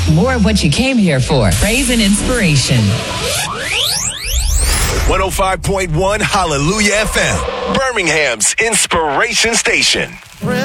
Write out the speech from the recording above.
More of what you came here for. Praise and inspiration. 105.1 Hallelujah FM, Birmingham's inspiration station.